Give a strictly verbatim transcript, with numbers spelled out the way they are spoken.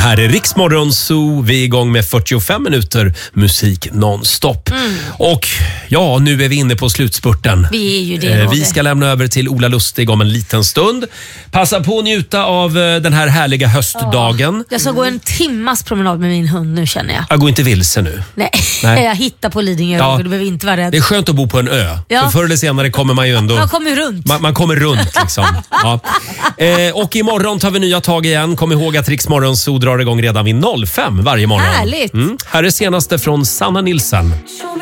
här är Rix Morgon Zoo. Vi är igång med fyrtiofem minuter musik nonstop. Mm. Och ja, nu är vi inne på slutspurten. Vi är ju det. Eh, vi ska lämna över till Ola Lustig om en liten stund. Passa på att njuta av eh, den här härliga höstdagen. Ja, jag ska gå en timmas promenad med min hund nu, känner jag. Jag går inte vilse nu. Nej, Nej. jag hittar på Lidingö. Ja. Du behöver inte vara rädd. Det är skönt att bo på en ö. Ja. För förr eller senare kommer man ju ändå... Man kommer runt. Man, man kommer runt liksom. Ja. Eh, och imorgon tar vi nya tag igen. Kom ihåg att Rix Morgon Zoo drar igång redan vid noll fem varje morgon. Härligt. Mm. Här är senaste från Sanna Nilsson.